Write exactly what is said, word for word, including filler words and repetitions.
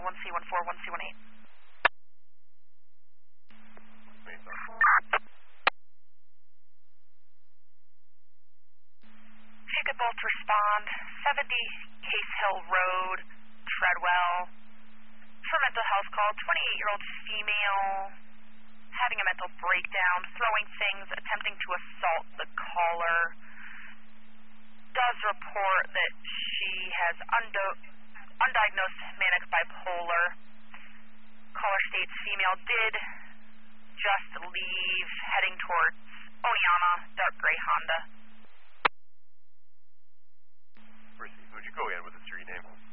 one C one four, one C one eight. If you could both respond, seventy Case Hill Road, Treadwell, for mental health call, twenty-eight-year-old female, having a mental breakdown, throwing things, attempting to assault the caller, does report that she has undo- undiagnosed manic bipolar. Caller states female did just leave, heading towards Oyama, dark gray Honda. Proceed. Would you go in with the street name?